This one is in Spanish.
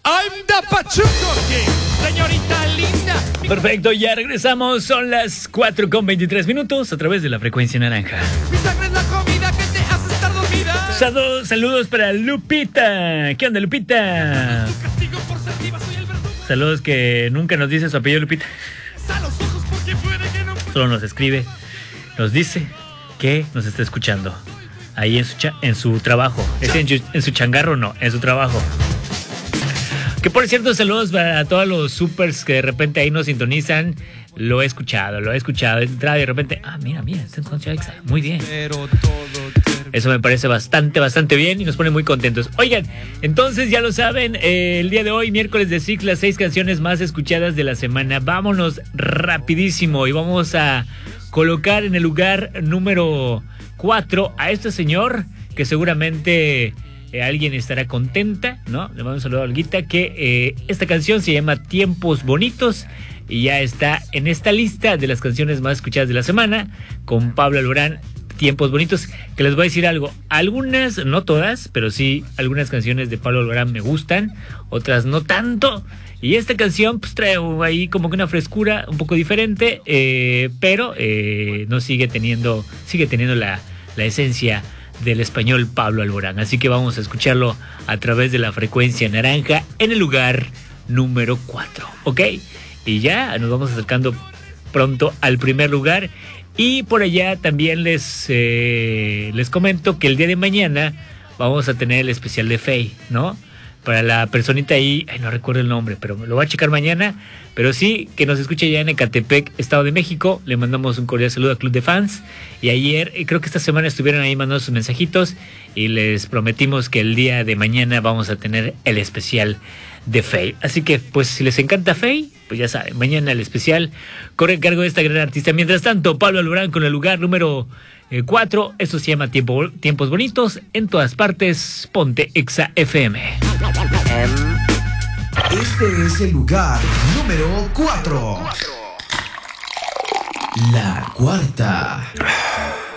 I'm the Pachuco King, señorita linda. Perfecto, ya regresamos. Son las 4:23 a través de la frecuencia naranja. Mi sangre es la comida que te hace estar dormida. Saludos para Lupita. ¿Qué onda, Lupita? Tu castigo por ser diva, soy el verdugo. Saludos que nunca nos dice su apellido, Lupita. A los ojos porque puede que no. Solo nos escribe, nos dice que nos está escuchando. Ahí en su trabajo. ¿Es en su changarro? No, en su trabajo. Que por cierto, saludos para todos los supers que de repente ahí nos sintonizan. Lo he escuchado. Entra de repente. Mira, está en Concha Exa. Muy bien. Eso me parece bastante bien y nos pone muy contentos. Oigan, entonces ya lo saben, el día de hoy, miércoles de Cicla, 6 canciones más escuchadas de la semana. Vámonos rapidísimo y vamos a colocar en el lugar número 4 a este señor que seguramente alguien estará contenta, ¿no? Le mando un saludo a Olguita, que esta canción se llama Tiempos Bonitos y ya está en esta lista de las canciones más escuchadas de la semana con Pablo Alborán. Tiempos Bonitos, que les voy a decir algo, algunas, no todas, pero sí algunas canciones de Pablo Alborán me gustan, otras no tanto, y esta canción pues trae ahí como que una frescura un poco diferente, pero no sigue teniendo la esencia del español Pablo Alborán, así que vamos a escucharlo a través de la frecuencia naranja en el lugar número 4, ¿ok? Y ya nos vamos acercando pronto al primer lugar. Y por allá también les comento que el día de mañana vamos a tener el especial de Faye, ¿no? Para la personita ahí, no recuerdo el nombre, pero lo voy a checar mañana. Pero sí, que nos escuche ya en Ecatepec, Estado de México. Le mandamos un cordial saludo al Club de Fans. Y ayer, creo que esta semana estuvieron ahí mandando sus mensajitos. Y les prometimos que el día de mañana vamos a tener el especial de Faye. Así que, pues, si les encanta Faye, pues ya saben, mañana el especial corre a cargo de esta gran artista. Mientras tanto, Pablo Alborán con el lugar número 4. Esto se llama Tiempos Bonitos. En todas partes, ponte Exa FM. Este es el lugar número 4. La cuarta.